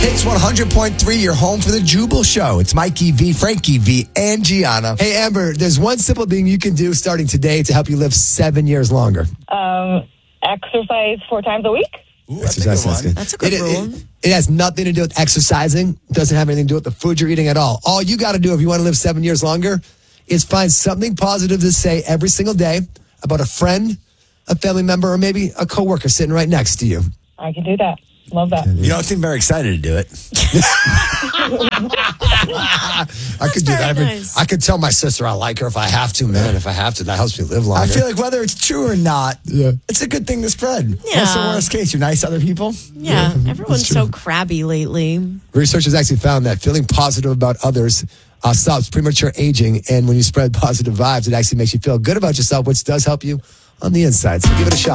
Hits 100.3, your home for the Jubal Show. It's Mikey V, Frankie V, and Gianna. Hey, Amber, there's one simple thing you can do starting today to help you live 7 years longer. Exercise 4 times a week. Ooh, exercise, that's good. That's a good rule. It has nothing to do with exercising. It doesn't have anything to do with the food you're eating at all. All you got to do if you want to live 7 years longer is find something positive to say every single day about a friend, a family member, or maybe a coworker sitting right next to you. I can do that. Love that. You don't seem very excited to do it. I could do that. nice. I could tell my sister I like her if I have to, man. If I have to, that helps me live longer. I feel like whether it's true or not, Yeah. it's a good thing to spread. Yeah. What's the worst case? You're nice to other people? Yeah, everyone's so crabby lately. Research has actually found that feeling positive about others stops premature aging, and when you spread positive vibes, it actually makes you feel good about yourself, which does help you on the inside. So give it a shot.